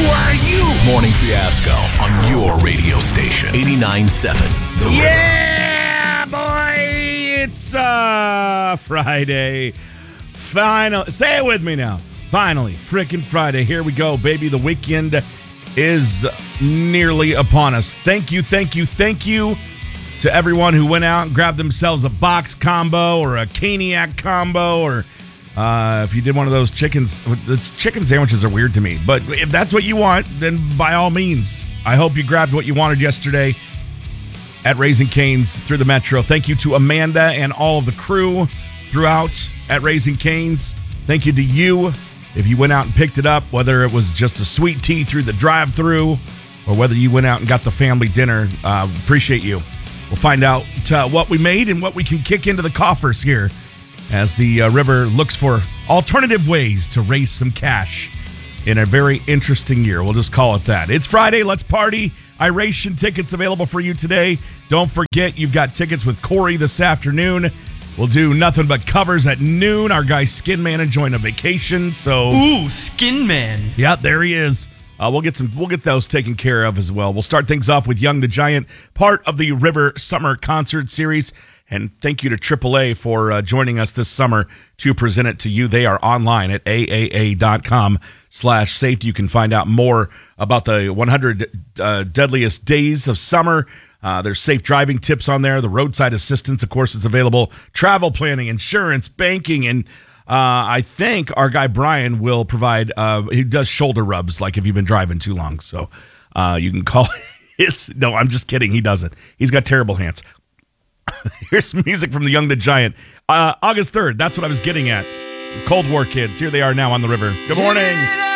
are you? Morning Fiasco on your radio station. 89.7 The River. Yeah, boy. It's Friday. Say it with me now. Finally, frickin' Friday. Here we go, baby. The weekend is nearly upon us. Thank you to everyone who went out and grabbed themselves a box combo or a Caniac combo, or if you did one of those chicken sandwiches are weird to me. But if that's what you want, then by all means, I hope you grabbed what you wanted yesterday at Raising Cane's through the Metro. Thank you to Amanda and all of the crew throughout at Raising Cane's. Thank you to you if you went out and picked it up, whether it was just a sweet tea through the drive-thru or whether you went out and got the family dinner. Appreciate you. We'll find out what we made and what we can kick into the coffers here as the River looks for alternative ways to raise some cash in a very interesting year. We'll just call it that. It's Friday. Let's party. Iration tickets available for you today. Don't forget, you've got tickets with Corey this afternoon. We'll do nothing but covers at noon. Our guy Skin Man enjoying a vacation. So, ooh, Skin Man. Yeah, there he is. We'll get those taken care of as well. We'll start things off with Young the Giant, part of the River Summer Concert Series. And thank you to AAA for joining us this summer to present it to you. They are online at aaa.com/safety. You can find out more about the 100 deadliest days of summer. There's safe driving tips on there. The roadside assistance, of course, is available. Travel planning, insurance, banking, and I think our guy Brian will provide, he does shoulder rubs, like if you've been driving too long. So you can call no, I'm just kidding. He doesn't. He's got terrible hands. Here's music from the Young the Giant. August 3rd, that's what I was getting at. Cold War kids. Here they are now on the River. Good morning.